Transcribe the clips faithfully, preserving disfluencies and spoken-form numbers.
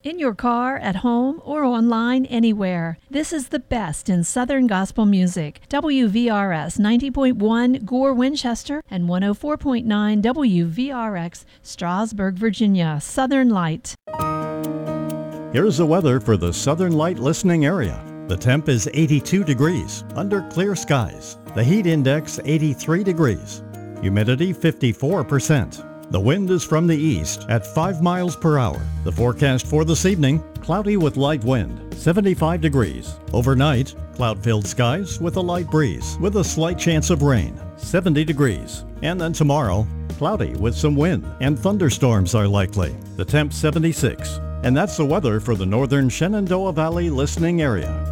In your car, at home, or online anywhere, this is the best in Southern gospel music. W V R S ninety point one Gore, Winchester, and one oh four point nine W V R X Strasburg, Virginia, Southern Light. Here's the weather for the Southern Light listening area. The temp is eighty-two degrees, under clear skies. The heat index eighty-three degrees. Humidity fifty-four percent. The wind is from the east at five miles per hour. The forecast for this evening, cloudy with light wind, seventy-five degrees. Overnight, cloud-filled skies with a light breeze with a slight chance of rain, seventy degrees. And then tomorrow, cloudy with some wind and thunderstorms are likely. The temp seventy-six. And that's the weather for the northern Shenandoah Valley listening area.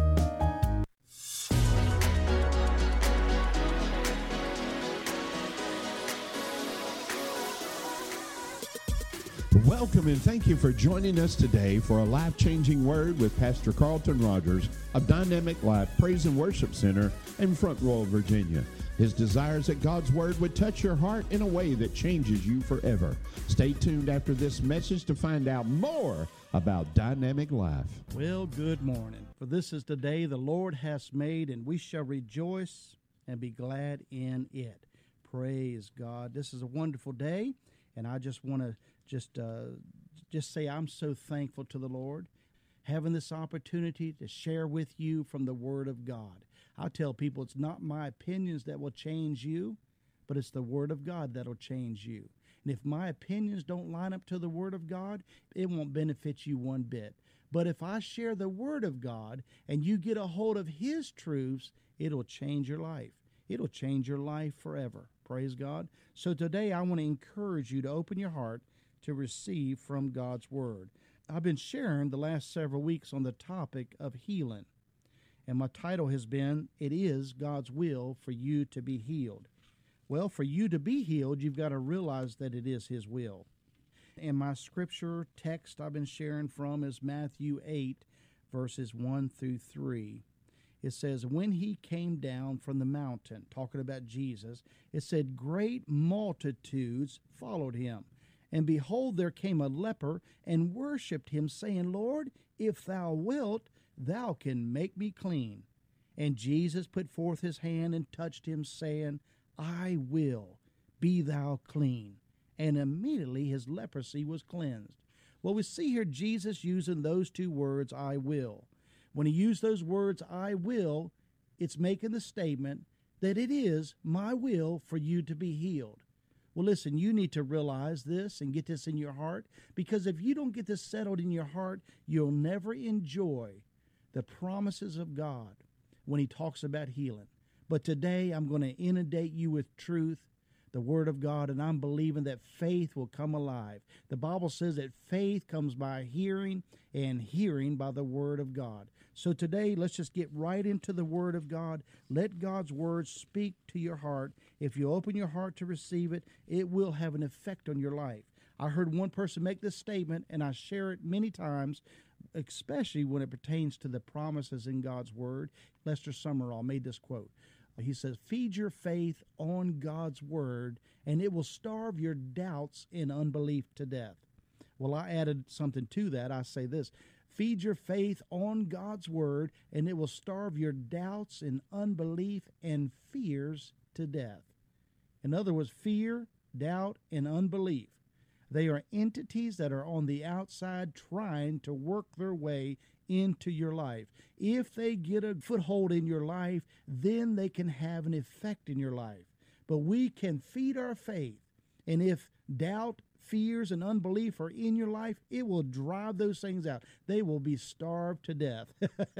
Welcome and thank you for joining us today for a life-changing word with Pastor Carlton Rogers of Dynamic Life Praise and Worship Center in Front Royal, Virginia. His desire is that God's word would touch your heart in a way that changes you forever. Stay tuned after this message to find out more about Dynamic Life. Well, good morning. For this is the day the Lord has made, and we shall rejoice and be glad in it. Praise God. This is a wonderful day, and I just want to just uh, just say I'm so thankful to the Lord, having this opportunity to share with you from the Word of God. I tell people it's not my opinions that will change you, but it's the Word of God that will change you. And if my opinions don't line up to the Word of God, it won't benefit you one bit. But if I share the Word of God and you get a hold of His truths, it'll change your life. It'll change your life forever. Praise God. So today I want to encourage you to open your heart to receive from God's Word. I've been sharing the last several weeks on the topic of healing. And my title has been, It is God's Will for You to Be Healed. Well, for you to be healed, you've got to realize that it is His will. And my scripture text I've been sharing from is Matthew eight, verses one through three. It says, when He came down from the mountain, talking about Jesus, it said, great multitudes followed Him. And behold, there came a leper and worshipped Him, saying, Lord, if Thou wilt, Thou can make me clean. And Jesus put forth His hand and touched him, saying, I will, be thou clean. And immediately his leprosy was cleansed. Well, we see here Jesus using those two words, I will. When He used those words, I will, it's making the statement that it is my will for you to be healed. Well, listen, you need to realize this and get this in your heart, because if you don't get this settled in your heart, you'll never enjoy the promises of God when He talks about healing. But today I'm going to inundate you with truth, the Word of God, and I'm believing that faith will come alive. The Bible says that faith comes by hearing, and hearing by the Word of God. So today, let's just get right into the Word of God. Let God's Word speak to your heart. If you open your heart to receive it, it will have an effect on your life. I heard one person make this statement, and I share it many times, especially when it pertains to the promises in God's Word. Lester Summerall made this quote. He says, feed your faith on God's Word, and it will starve your doubts and unbelief to death. Well, I added something to that. I say this, feed your faith on God's Word, and it will starve your doubts and unbelief and fears to death. In other words, fear, doubt, and unbelief. They are entities that are on the outside trying to work their way into your life. If they get a foothold in your life, then they can have an effect in your life. But we can feed our faith, and if doubt, fears, and unbelief are in your life, it will drive those things out. They will be starved to death.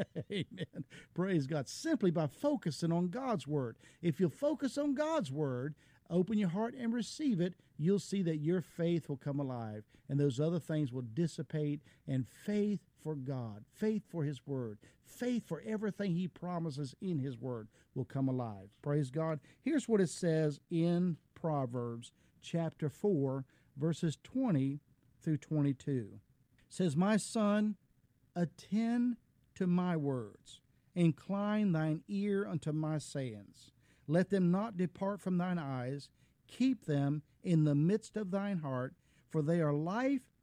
Amen. Praise God. Simply by focusing on God's Word. If you focus on God's Word, open your heart and receive it, you'll see that your faith will come alive, and those other things will dissipate, and faith for God, faith for His Word, faith for everything He promises in His Word will come alive. Praise God. Here's what it says in Proverbs chapter four, verses twenty through twenty-two. It says, my son, attend to my words, incline thine ear unto my sayings. Let them not depart from thine eyes. Keep them in the midst of thine heart, for they are life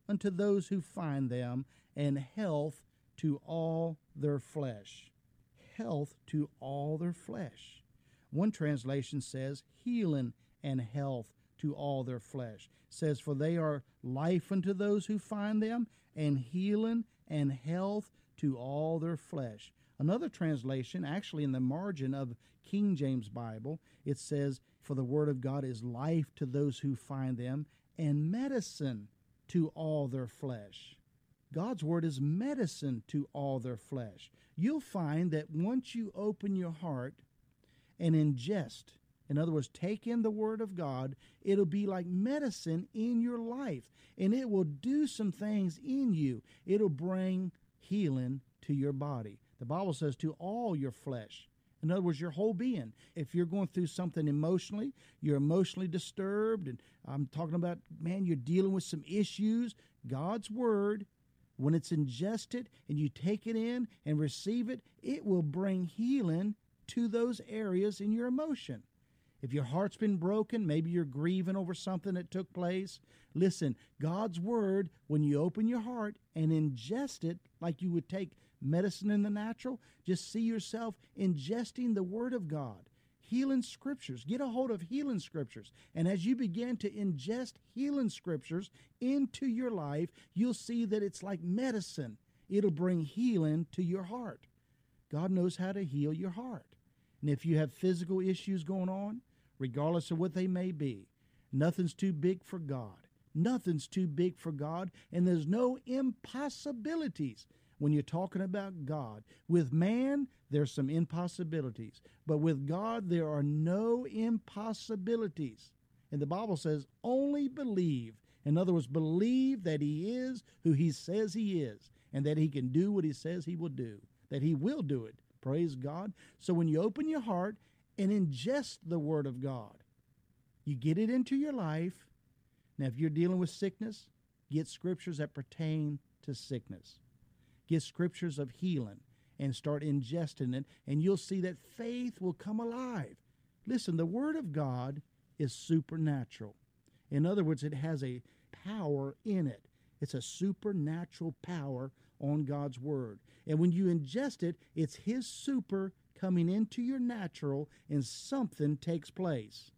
unto those who find them, and health to all their flesh. Health to all their flesh. One translation says healing and health to all their flesh. It says, for they are life unto those who find them, and healing and health to all their flesh. Another translation, actually in the margin of King James Bible, it says, for the word of God is life to those who find them, and medicine to all their flesh. God's word is medicine to all their flesh. You'll find that once you open your heart and ingest, in other words, take in the word of God, it'll be like medicine in your life, and it will do some things in you. It'll bring healing to your body. The Bible says to all your flesh. In other words, your whole being. If you're going through something emotionally, you're emotionally disturbed, and I'm talking about, man, you're dealing with some issues, God's word, when it's ingested and you take it in and receive it, it will bring healing to those areas in your emotion. If your heart's been broken, maybe you're grieving over something that took place, listen, God's word, when you open your heart and ingest it like you would take medicine in the natural, just see yourself ingesting the word of God. Healing scriptures. Get a hold of healing scriptures. And as you begin to ingest healing scriptures into your life, you'll see that it's like medicine. It'll bring healing to your heart. God knows how to heal your heart. And if you have physical issues going on, regardless of what they may be, nothing's too big for God. Nothing's too big for God, and there's no impossibilities. When you're talking about God, with man, there's some impossibilities. But with God, there are no impossibilities. And the Bible says, only believe. In other words, believe that he is who he says he is, and that he can do what he says he will do, that he will do it. Praise God. So when you open your heart and ingest the word of God, you get it into your life. Now, if you're dealing with sickness, get scriptures that pertain to sickness. Get scriptures of healing and start ingesting it, and you'll see that faith will come alive. Listen, the word of God is supernatural. In other words, it has a power in it. It's a supernatural power on God's word. And when you ingest it, it's his super coming into your natural, and something takes place.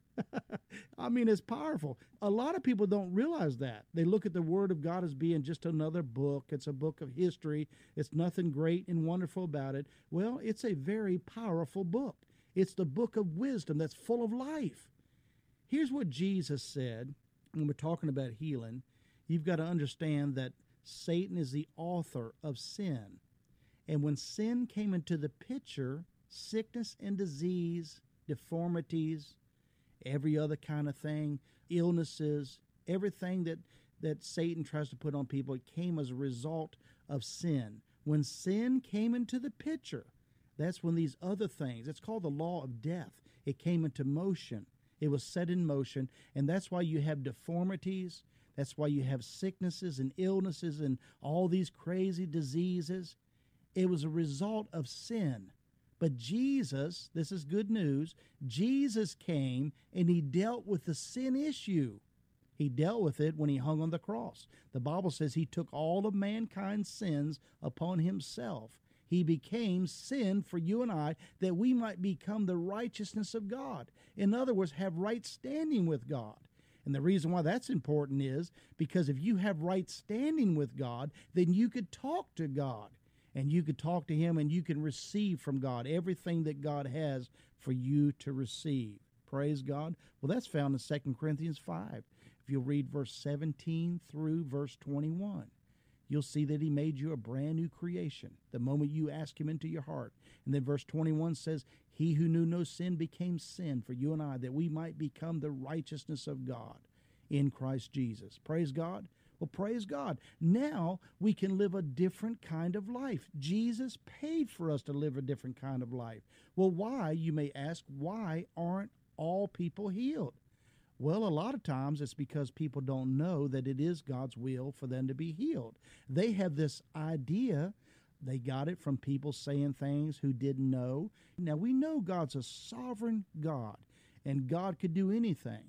I mean, it's powerful. A lot of people don't realize that. They look at the Word of God as being just another book. It's a book of history. It's nothing great and wonderful about it. Well, it's a very powerful book. It's the book of wisdom that's full of life. Here's what Jesus said when we're talking about healing. You've got to understand that Satan is the author of sin. And when sin came into the picture, sickness and disease, deformities, every other kind of thing, illnesses, everything that, that Satan tries to put on people, it came as a result of sin. When sin came into the picture, that's when these other things, it's called the law of death, it came into motion. It was set in motion, and that's why you have deformities, that's why you have sicknesses and illnesses and all these crazy diseases. It was a result of sin. But Jesus, this is good news, Jesus came and he dealt with the sin issue. He dealt with it when he hung on the cross. The Bible says he took all of mankind's sins upon himself. He became sin for you and I, that we might become the righteousness of God. In other words, have right standing with God. And the reason why that's important is because if you have right standing with God, then you could talk to God. And you could talk to him and you can receive from God everything that God has for you to receive. Praise God. Well, that's found in Second Corinthians five. If you'll read verse seventeen through verse twenty-one, you'll see that he made you a brand new creation the moment you ask him into your heart. And then verse twenty-one says, he who knew no sin became sin for you and I, that we might become the righteousness of God in Christ Jesus. Praise God. Well, praise God. Now we can live a different kind of life. Jesus paid for us to live a different kind of life. Well, why, you may ask, why aren't all people healed? Well, a lot of times it's because people don't know that it is God's will for them to be healed. They have this idea, they got it from people saying things who didn't know. Now, we know God's a sovereign God, and God could do anything.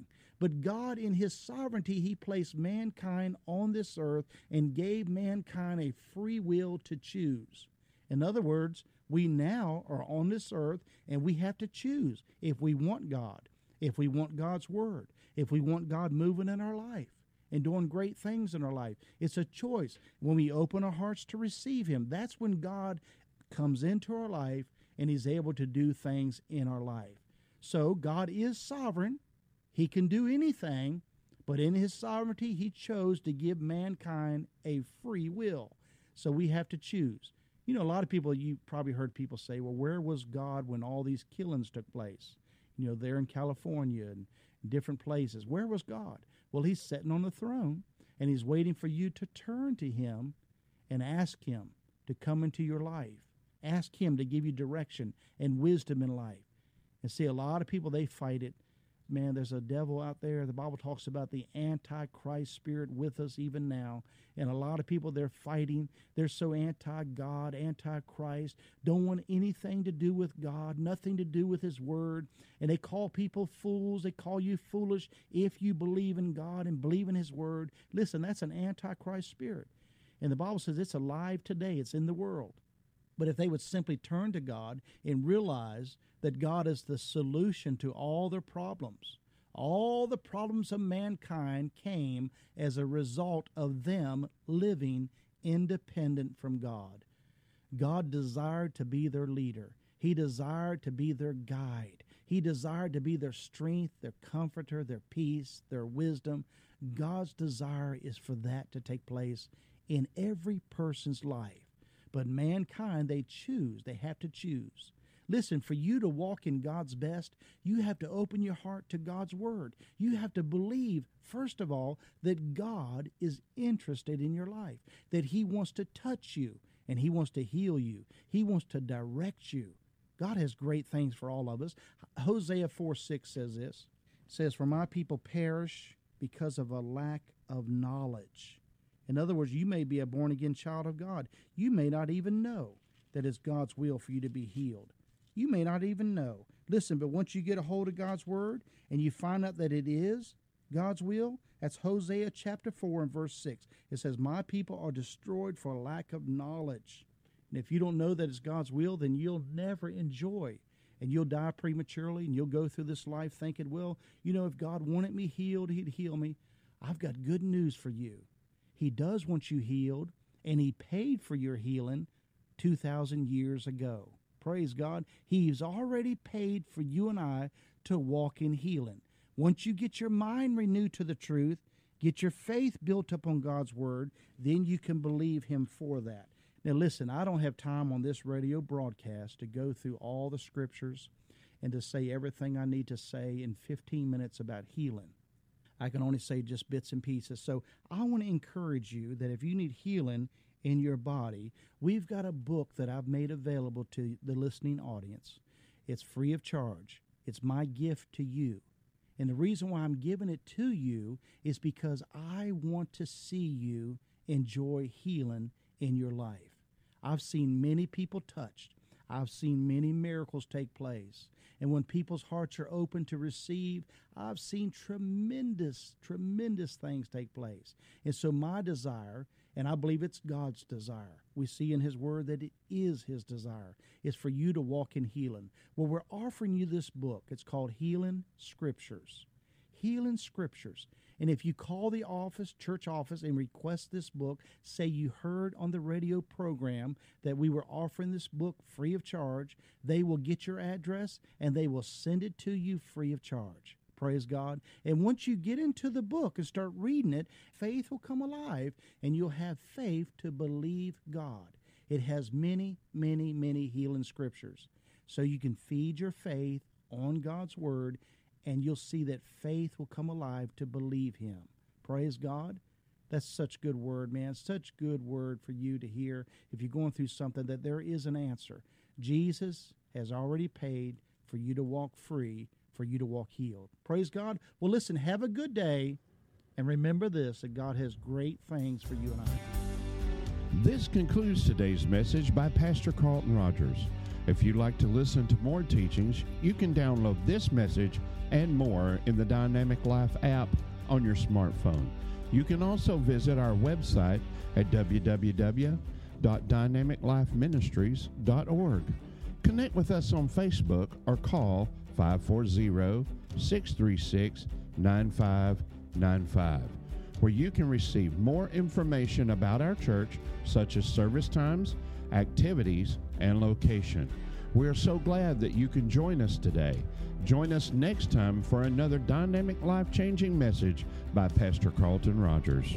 But God, in his sovereignty, he placed mankind on this earth and gave mankind a free will to choose. In other words, we now are on this earth and we have to choose if we want God, if we want God's word, if we want God moving in our life and doing great things in our life. It's a choice. When we open our hearts to receive him, that's when God comes into our life and he's able to do things in our life. So God is sovereign. He can do anything, but in his sovereignty, he chose to give mankind a free will. So we have to choose. You know, a lot of people, you probably heard people say, well, where was God when all these killings took place? You know, there in California and different places. Where was God? Well, he's sitting on the throne, and he's waiting for you to turn to him and ask him to come into your life. Ask him to give you direction and wisdom in life. And see, a lot of people, they fight it. Man, there's a devil out there. The Bible talks about the Antichrist spirit with us even now. And a lot of people, they're fighting. They're so anti-God, anti-Christ, don't want anything to do with God, nothing to do with his word. And they call people fools. They call you foolish if you believe in God and believe in his word. Listen, that's an Antichrist spirit. And the Bible says it's alive today. It's in the world. But if they would simply turn to God and realize that God is the solution to all their problems, all the problems of mankind came as a result of them living independent from God. God desired to be their leader. He desired to be their guide. He desired to be their strength, their comforter, their peace, their wisdom. God's desire is for that to take place in every person's life. But mankind, they choose. They have to choose. Listen, for you to walk in God's best, you have to open your heart to God's word. You have to believe, first of all, that God is interested in your life, that he wants to touch you, and he wants to heal you. He wants to direct you. God has great things for all of us. Hosea four six says this. It says, "For my people perish because of a lack of knowledge." In other words, you may be a born-again child of God. You may not even know that it's God's will for you to be healed. You may not even know. Listen, but once you get a hold of God's word and you find out that it is God's will, that's Hosea chapter four and verse six. It says, "My people are destroyed for lack of knowledge." And if you don't know that it's God's will, then you'll never enjoy. And you'll die prematurely, and you'll go through this life thinking, well, you know, if God wanted me healed, he'd heal me. I've got good news for you. He does want you healed, and he paid for your healing two thousand years ago. Praise God. He's already paid for you and I to walk in healing. Once you get your mind renewed to the truth, get your faith built up on God's word, then you can believe him for that. Now listen, I don't have time on this radio broadcast to go through all the scriptures and to say everything I need to say in fifteen minutes about healing. I can only say just bits and pieces. So I want to encourage you that if you need healing in your body, we've got a book that I've made available to the listening audience. It's free of charge. It's my gift to you. And the reason why I'm giving it to you is because I want to see you enjoy healing in your life. I've seen many people touched. I've seen many miracles take place. And when people's hearts are open to receive, I've seen tremendous, tremendous things take place. And so my desire, and I believe it's God's desire, we see in his word that it is his desire, is for you to walk in healing. Well, we're offering you this book. It's called Healing Scriptures. Healing Scriptures. And if you call the office, church office, and request this book, say you heard on the radio program that we were offering this book free of charge, they will get your address and they will send it to you free of charge. Praise God. And once you get into the book and start reading it, faith will come alive and you'll have faith to believe God. It has many, many, many healing scriptures. So you can feed your faith on God's word, and you'll see that faith will come alive to believe him. Praise God. That's such good word, man. Such good word for you to hear if you're going through something, that there is an answer. Jesus has already paid for you to walk free, for you to walk healed. Praise God. Well, listen, have a good day, and remember this, that God has great things for you and I. This concludes today's message by Pastor Carlton Rogers. If you'd like to listen to more teachings, you can download this message and more in the Dynamic Life app on your smartphone. You can also visit our website at w w w dot dynamic life ministries dot org. Connect with us on Facebook or call five four zero, six three six, nine five nine five, where you can receive more information about our church, such as service times, activities, and location. We are so glad that you can join us today. Join us next time for another dynamic, life-changing message by Pastor Carlton Rogers.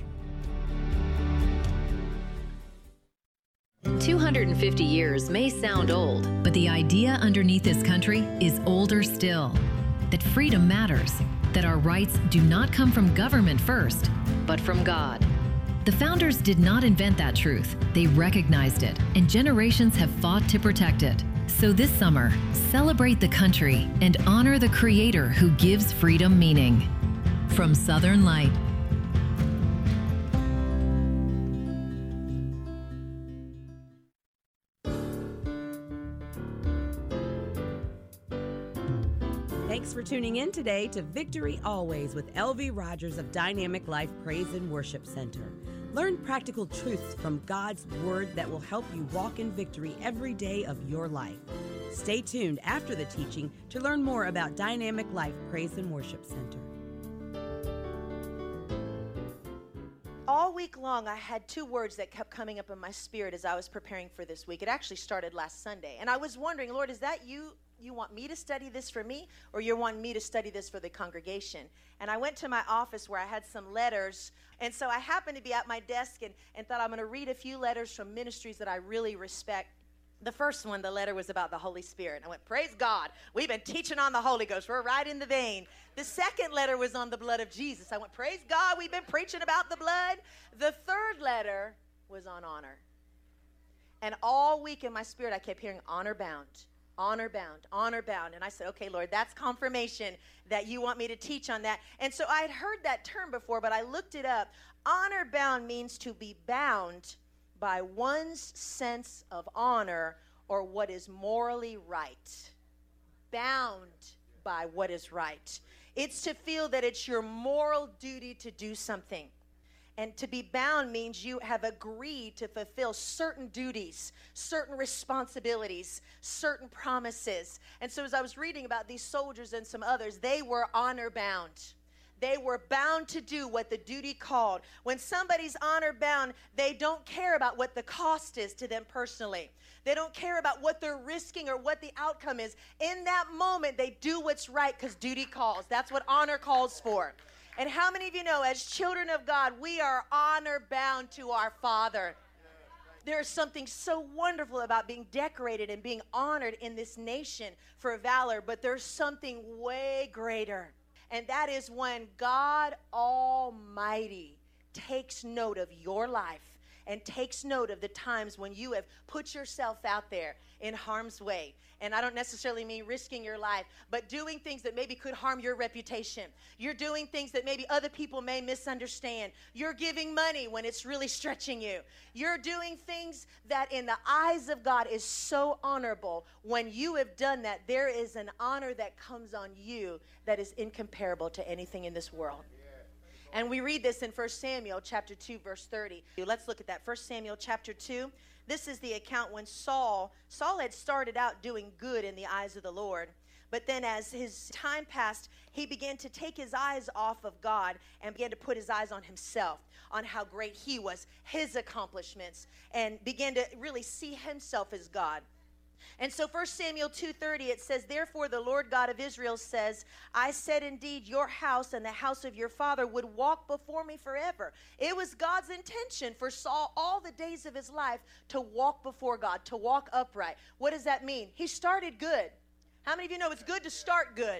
two hundred fifty years may sound old, but the idea underneath this country is older still. That freedom matters, that our rights do not come from government first, but from God. The founders did not invent that truth. They recognized it, and generations have fought to protect it. So this summer, celebrate the country and honor the Creator who gives freedom meaning. From Southern Light. Thanks for tuning in today to Victory Always with L V Rogers of Dynamic Life Praise and Worship Center. Learn practical truths from God's Word that will help you walk in victory every day of your life. Stay tuned after the teaching to learn more about Dynamic Life Praise and Worship Center. All week long, I had two words that kept coming up in my spirit as I was preparing for this week. It actually started last Sunday. And I was wondering, Lord, is that you? You want me to study this for me, or you want me to study this for the congregation? And I went to my office where I had some letters. And so I happened to be at my desk and, and thought I'm going to read a few letters from ministries that I really respect. The first one, the letter was about the Holy Spirit. I went, praise God. We've been teaching on the Holy Ghost. We're right in the vein. The second letter was on the blood of Jesus. I went, praise God. We've been preaching about the blood. The third letter was on honor. And all week in my spirit, I kept hearing honor bound. Honor bound, honor bound. And I said, okay, Lord, that's confirmation that you want me to teach on that. And so I had heard that term before, but I looked it up. Honor bound means to be bound by one's sense of honor or what is morally right. Bound by what is right. It's to feel that it's your moral duty to do something. And to be bound means you have agreed to fulfill certain duties, certain responsibilities, certain promises. And so as I was reading about these soldiers and some others, they were honor bound. They were bound to do what the duty called. When somebody's honor bound, they don't care about what the cost is to them personally. They don't care about what they're risking or what the outcome is. In that moment, they do what's right because duty calls. That's what honor calls for. And how many of you know, as children of God, we are honor bound to our Father? There is something so wonderful about being decorated and being honored in this nation for valor, but there's something way greater. And that is when God Almighty takes note of your life and takes note of the times when you have put yourself out there in harm's way. And I don't necessarily mean risking your life, but doing things that maybe could harm your reputation. You're doing things that maybe other people may misunderstand. You're giving money when it's really stretching you. You're doing things that in the eyes of God is so honorable. When you have done that, there is an honor that comes on you that is incomparable to anything in this world. And we read this in First Samuel chapter two, verse thirty. Let's look at that. First Samuel chapter two. This is the account when Saul, Saul had started out doing good in the eyes of the Lord. But then as his time passed, he began to take his eyes off of God and began to put his eyes on himself, on how great he was, his accomplishments, and began to really see himself as God. And so First Samuel two thirty, it says, therefore the Lord God of Israel says, I said indeed your house and the house of your father would walk before me forever. It was God's intention for Saul all the days of his life to walk before God, to walk upright. What does that mean? He started good. How many of you know it's good to start good?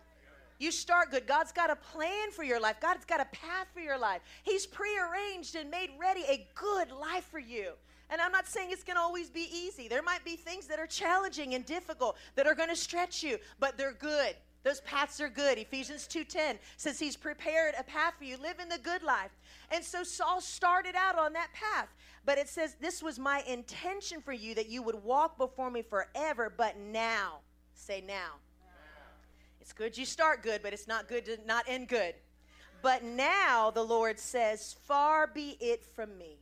You start good. God's got a plan for your life. God's got a path for your life. He's prearranged and made ready a good life for you. And I'm not saying it's going to always be easy. There might be things that are challenging and difficult that are going to stretch you, but they're good. Those paths are good. Ephesians two ten says he's prepared a path for you. Live in the good life. And so Saul started out on that path. But it says, this was my intention for you, that you would walk before me forever. But now, say now. now. It's good you start good, but it's not good to not end good. But now the Lord says, far be it from me.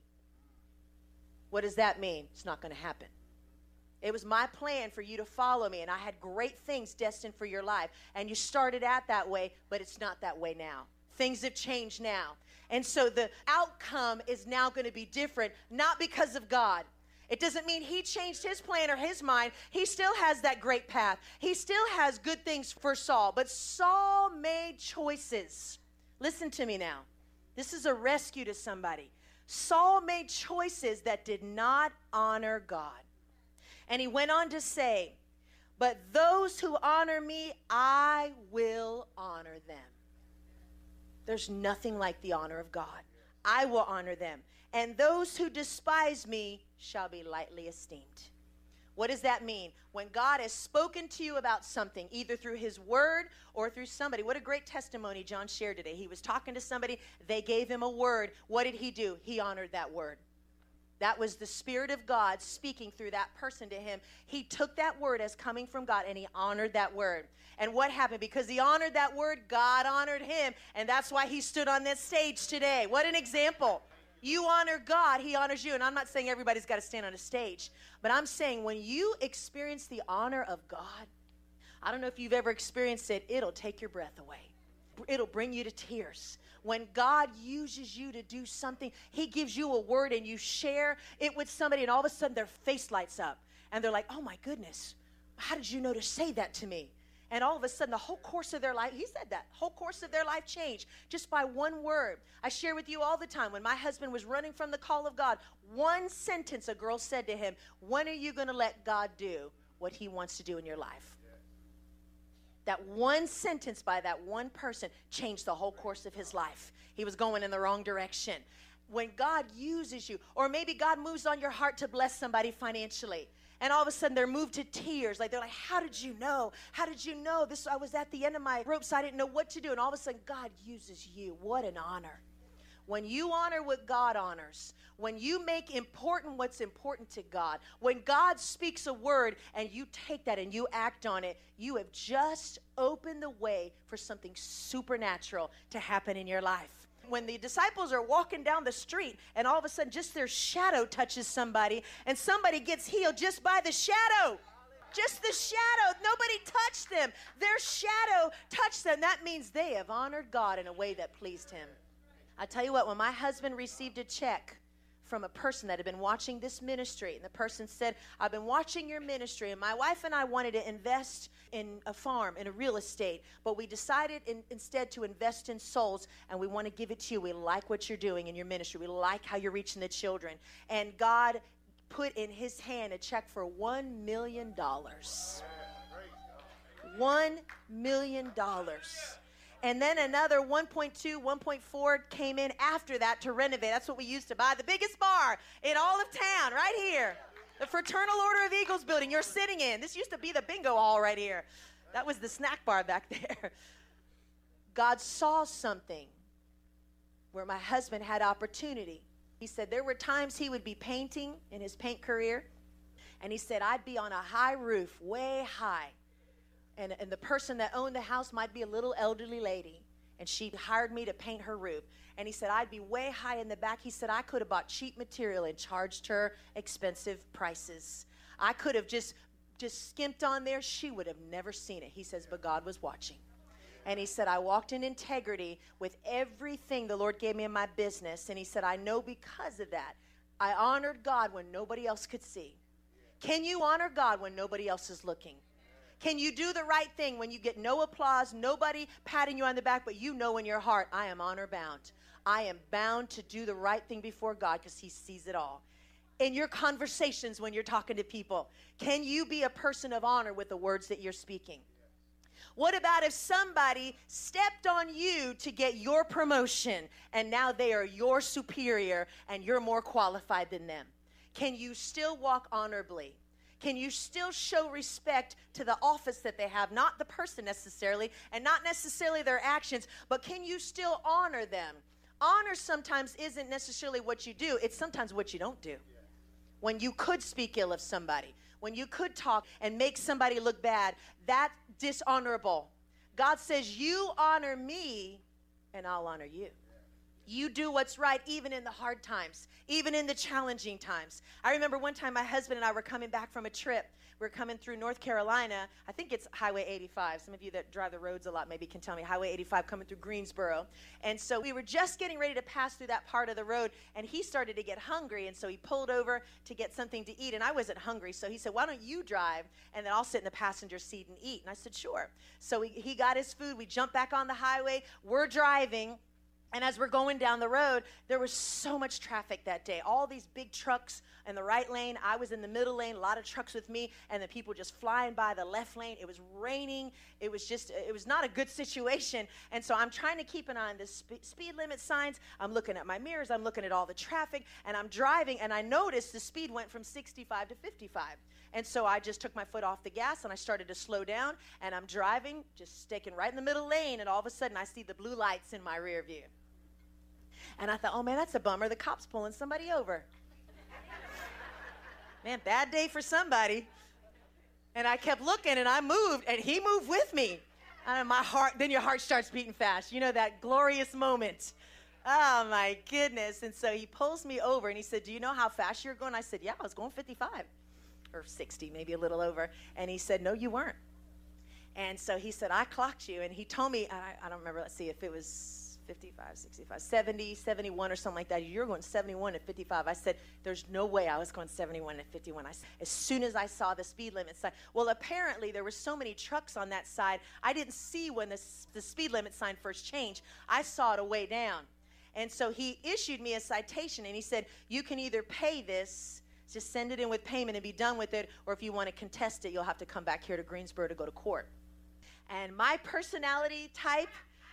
What does that mean? It's not going to happen. It was my plan for you to follow me, and I had great things destined for your life. And you started out that way, but it's not that way now. Things have changed now. And so the outcome is now going to be different, not because of God. It doesn't mean he changed his plan or his mind. He still has that great path. He still has good things for Saul. But Saul made choices. Listen to me now. This is a rescue to somebody. Saul made choices that did not honor God. And he went on to say, but those who honor me, I will honor them. There's nothing like the honor of God. I will honor them. And those who despise me shall be lightly esteemed. What does that mean? When God has spoken to you about something, either through his word or through somebody. What a great testimony John shared today. He was talking to somebody. They gave him a word. What did he do? He honored that word. That was the Spirit of God speaking through that person to him. He took that word as coming from God, and he honored that word. And what happened? Because he honored that word, God honored him. And that's why he stood on this stage today. What an example. You honor God, he honors you. And I'm not saying everybody's got to stand on a stage. But I'm saying when you experience the honor of God, I don't know if you've ever experienced it, it'll take your breath away. It'll bring you to tears. When God uses you to do something, he gives you a word and you share it with somebody, and all of a sudden their face lights up. And they're like, oh my goodness, how did you know to say that to me? And all of a sudden the whole course of their life, he said that, whole course of their life changed just by one word. I share with you all the time, when my husband was running from the call of God, one sentence a girl said to him, when are you going to let God do what he wants to do in your life? That one sentence by that one person changed the whole course of his life. He was going in the wrong direction. When God uses you, or maybe God moves on your heart to bless somebody financially, and all of a sudden they're moved to tears. Like they're like, how did you know? How did you know? This, I was at the end of my rope, so I didn't know what to do. And all of a sudden God uses you. What an honor. When you honor what God honors, when you make important what's important to God, when God speaks a word and you take that and you act on it, you have just opened the way for something supernatural to happen in your life. When the disciples are walking down the street and all of a sudden just their shadow touches somebody and somebody gets healed just by the shadow. Just the shadow. Nobody touched them. Their shadow touched them. That means they have honored God in a way that pleased him. I tell you what, when my husband received a check from a person that had been watching this ministry, and the person said, I've been watching your ministry, and my wife and I wanted to invest in a farm, in a real estate, but we decided in, instead to invest in souls, and we want to give it to you. We like what you're doing in your ministry. We like how you're reaching the children. And God put in his hand a check for one million dollars. one million dollars. And then another one point two, one point four came in after that to renovate. That's what we used to buy. The biggest bar in all of town, right here. The Fraternal Order of Eagles building you're sitting in. This used to be the bingo hall right here. That was the snack bar back there. God saw something where my husband had opportunity. He said there were times he would be painting in his paint career. And he said, I'd be on a high roof, way high. And, and the person that owned the house might be a little elderly lady, and she hired me to paint her roof. And he said, I'd be way high in the back. He said, I could have bought cheap material and charged her expensive prices. I could have just, just skimped on there. She would have never seen it. He says, but God was watching. And he said, I walked in integrity with everything the Lord gave me in my business. And he said, I know because of that, I honored God when nobody else could see. Can you honor God when nobody else is looking? Can you do the right thing when you get no applause, nobody patting you on the back, but you know in your heart, I am honor bound. I am bound to do the right thing before God because he sees it all. In your conversations when you're talking to people, can you be a person of honor with the words that you're speaking? What about if somebody stepped on you to get your promotion and now they are your superior and you're more qualified than them? Can you still walk honorably? Can you still show respect to the office that they have, not the person necessarily, and not necessarily their actions, but can you still honor them? Honor sometimes isn't necessarily what you do, it's sometimes what you don't do. When you could speak ill of somebody, when you could talk and make somebody look bad, that's dishonorable. God says, you honor me and I'll honor you. You do what's right even in the hard times, even in the challenging times. I remember one time my husband and I were coming back from a trip. We were coming through North Carolina. I think it's Highway eighty-five. Some of you that drive the roads a lot maybe can tell me. Highway eighty-five coming through Greensboro. And so we were just getting ready to pass through that part of the road, and he started to get hungry, and so he pulled over to get something to eat, and I wasn't hungry. So he said, why don't you drive, and then I'll sit in the passenger seat and eat. And I said, sure. So he, he got his food. We jumped back on the highway. We're driving. And as we're going down the road, there was so much traffic that day. All these big trucks in the right lane. I was in the middle lane, a lot of trucks with me, and the people just flying by the left lane. It was raining. It was just, it was not a good situation. And so I'm trying to keep an eye on the spe- speed limit signs. I'm looking at my mirrors. I'm looking at all the traffic, and I'm driving, and I noticed the speed went from sixty-five to fifty-five. And so I just took my foot off the gas, and I started to slow down, and I'm driving, just sticking right in the middle lane, and all of a sudden I see the blue lights in my rear view. And I thought, oh, man, that's a bummer. The cop's pulling somebody over. Man, bad day for somebody. And I kept looking, and I moved, and he moved with me. And my heart, then your heart starts beating fast. You know, that glorious moment. Oh, my goodness. And so he pulls me over, and he said, do you know how fast you're going? I said, yeah, I was going fifty-five or sixty, maybe a little over. And he said, no, you weren't. And so he said, I clocked you. And he told me, I, I don't remember, let's see, if it was fifty-five, sixty-five, seventy, seventy-one or something like that. You're going seventy-one at fifty-five. I said, there's no way I was going seventy-one at fifty-one. I said, as soon as I saw the speed limit sign. Well, apparently there were so many trucks on that side, I didn't see when the, the speed limit sign first changed. I saw it a way down. And so he issued me a citation, and he said, you can either pay this, just send it in with payment and be done with it, or if you want to contest it, you'll have to come back here to Greensboro to go to court. And my personality type,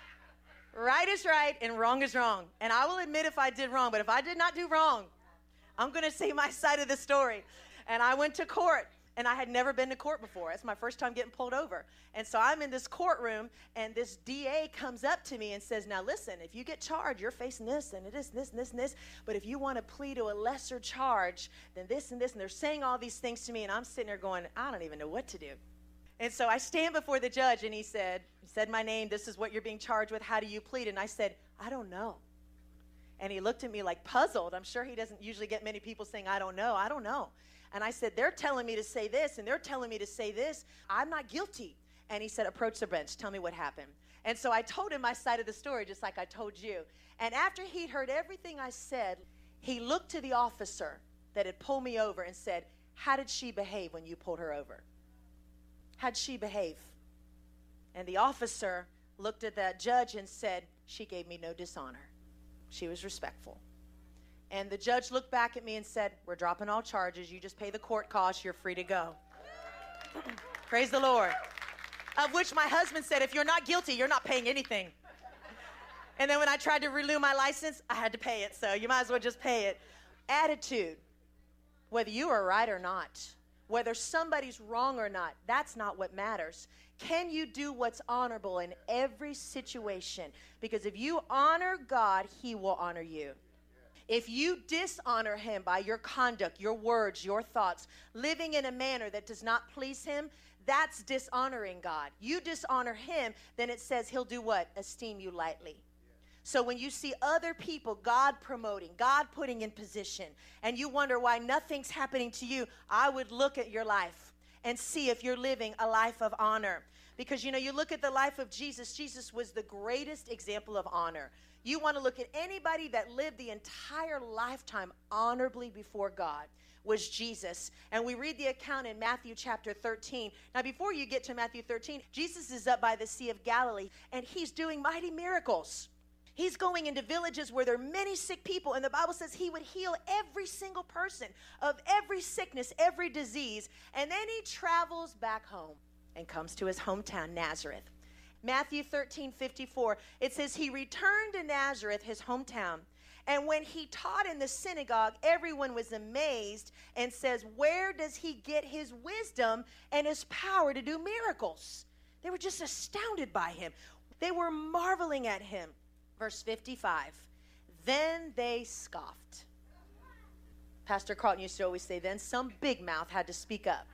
right is right and wrong is wrong. And I will admit if I did wrong, but if I did not do wrong, I'm going to say my side of the story. And I went to court, and I had never been to court before. It's my first time getting pulled over. And so I'm in this courtroom, and this D A comes up to me and says, now listen, if you get charged, you're facing this and this and this and this and this. But if you want to plead to a lesser charge, then this and this. And they're saying all these things to me, and I'm sitting there going, I don't even know what to do. And so I stand before the judge, and he said, he said my name, this is what you're being charged with, how do you plead? And I said, I don't know. And he looked at me like puzzled. I'm sure he doesn't usually get many people saying, I don't know, I don't know. And I said, they're telling me to say this, and they're telling me to say this. I'm not guilty. And he said, approach the bench, tell me what happened. And so I told him my side of the story, just like I told you. And after he'd heard everything I said, he looked to the officer that had pulled me over and said, how did she behave when you pulled her over? How'd she behave? And the officer looked at that judge and said, she gave me no dishonor. She was respectful. And the judge looked back at me and said, we're dropping all charges. You just pay the court costs. You're free to go. Praise the Lord. Of which my husband said, if you're not guilty, you're not paying anything. And then when I tried to renew my license, I had to pay it. So you might as well just pay it. Attitude, whether you are right or not, whether somebody's wrong or not, that's not what matters. Can you do what's honorable in every situation? Because if you honor God, he will honor you. If you dishonor him by your conduct, your words, your thoughts, living in a manner that does not please him, that's dishonoring God. You dishonor him, then it says he'll do what? Esteem you lightly. So when you see other people, God promoting, God putting in position, and you wonder why nothing's happening to you, I would look at your life and see if you're living a life of honor. Because, you know, you look at the life of Jesus. Jesus was the greatest example of honor. You want to look at anybody that lived the entire lifetime honorably before God was Jesus. And we read the account in Matthew chapter thirteen. Now, before you get to Matthew thirteen, Jesus is up by the Sea of Galilee, and he's doing mighty miracles. He's going into villages where there are many sick people, and the Bible says he would heal every single person of every sickness, every disease. And then he travels back home and comes to his hometown, Nazareth. Matthew thirteen fifty-four, it says he returned to Nazareth, his hometown, And when he taught in the synagogue, everyone was amazed and says, where does he get his wisdom and his power to do miracles? They were just astounded by him. They were marveling at him. Verse fifty-five, then they scoffed. Pastor Carlton used to always say, then some big mouth had to speak up.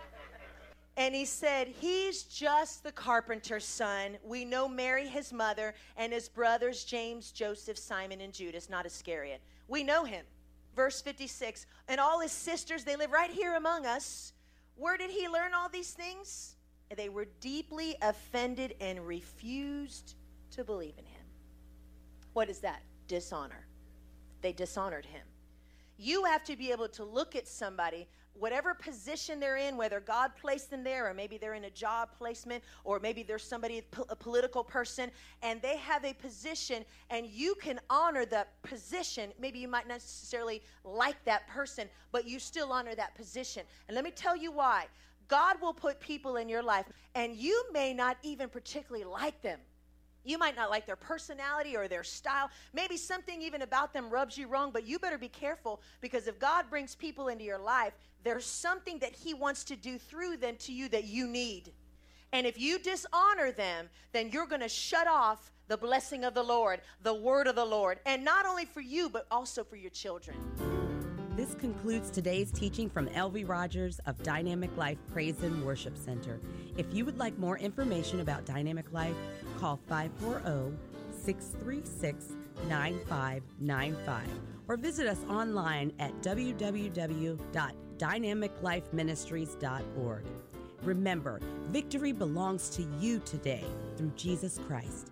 And he said, he's just the carpenter's son. We know Mary, his mother, and his brothers, James, Joseph, Simon, and Judas, not Iscariot. We know him. Verse fifty-six, and all his sisters, they live right here among us. Where did he learn all these things? They were deeply offended and refused to believe in him. What is that? Dishonor. They dishonored him. You have to be able to look at somebody, whatever position they're in, whether God placed them there, or maybe they're in a job placement, or maybe there's somebody, a political person, and they have a position, and you can honor that position. Maybe you might not necessarily like that person, but you still honor that position. And let me tell you why. God will put people in your life, and you may not even particularly like them. You might not like their personality or their style. Maybe something even about them rubs you wrong, but you better be careful, because if God brings people into your life, there's something that he wants to do through them to you that you need. And if you dishonor them, then you're going to shut off the blessing of the Lord, the word of the Lord, and not only for you, but also for your children. This concludes today's teaching from Elvie Rogers of Dynamic Life Praise and Worship Center. If you would like more information about Dynamic Life, call five four zero, six three six, nine five nine five or visit us online at w w w dot dynamic life ministries dot org. Remember, victory belongs to you today through Jesus Christ.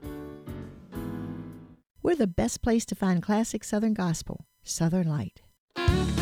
We're the best place to find classic Southern gospel, Southern Light.